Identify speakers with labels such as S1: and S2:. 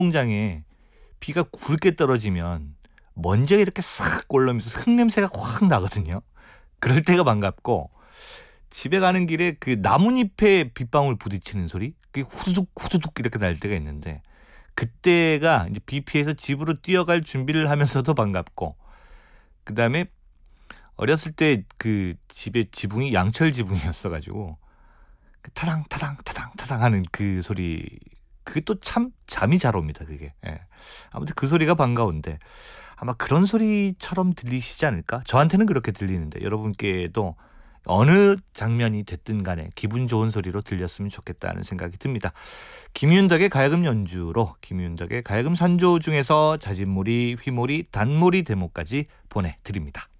S1: 공장에 비가 굵게 떨어지면 먼지가 이렇게 싹 올라오면서 흙냄새가 확 나거든요. 그럴 때가 반갑고 집에 가는 길에 그 나뭇잎에 빗방울 부딪히는 소리 그게 후두둑 후두둑 이렇게 날 때가 있는데 그때가 이제 비 피해서 집으로 뛰어갈 준비를 하면서도 반갑고 그다음에 어렸을 때 그 집에 지붕이 양철 지붕이었어 가지고 그 타당 타당 타당 타당 하는 그 소리 그게 또 참 잠이 잘 옵니다 그게. 예. 아무튼 그 소리가 반가운데 아마 그런 소리처럼 들리시지 않을까? 저한테는 그렇게 들리는데 여러분께도 어느 장면이 됐든 간에 기분 좋은 소리로 들렸으면 좋겠다는 생각이 듭니다. 김윤덕의 가야금 연주로 김윤덕의 가야금 산조 중에서 자진몰이, 휘몰이, 단몰이 대목까지 보내드립니다.